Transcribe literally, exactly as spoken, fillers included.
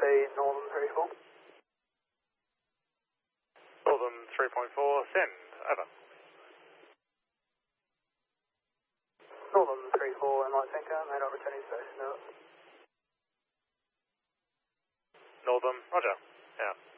speed, Northern three four. Northern three point four, send, over. Northern three four, and light tanker, made up returning station, over. Northern, roger, out.